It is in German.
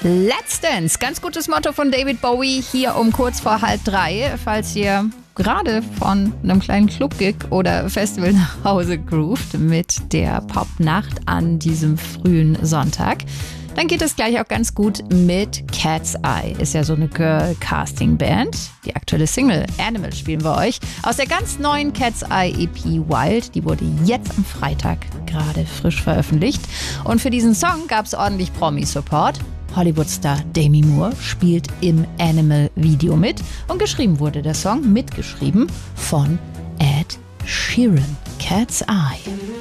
Let's Dance, ganz gutes Motto von David Bowie hier um kurz vor 2:30, falls ihr gerade von einem kleinen Club-Gig oder Festival nach Hause groovt mit der Popnacht an diesem frühen Sonntag. Dann geht es gleich auch ganz gut mit Cat's Eye. Ist ja so eine Girl-Casting-Band. Die aktuelle Single Animal spielen wir euch aus der ganz neuen Cat's Eye EP Wild. Die wurde jetzt am Freitag gerade frisch veröffentlicht. Und für diesen Song gab es ordentlich Promi-Support. Hollywood-Star Demi Moore spielt im Animal-Video mit. Und geschrieben wurde der Song, mitgeschrieben von Ed Sheeran. Cat's Eye.